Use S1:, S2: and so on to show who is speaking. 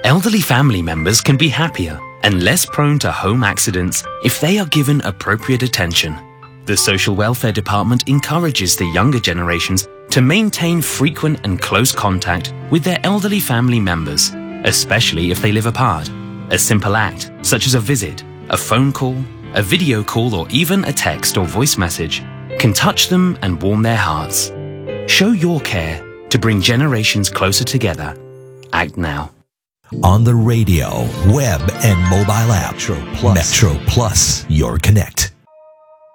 S1: Elderly family members can be happier and less prone to home accidents if they are given appropriate attention. The Social Welfare Department encourages the younger generations to maintain frequent and close contact with their elderly family members, especially if they live apart. A simple act, such as a visit, a phone call, a video call, or even a text or voice message, can touch them and warm their hearts. Show your care to bring generations closer together. Act now.
S2: On the radio, web, and mobile app. Metro Plus, your connect.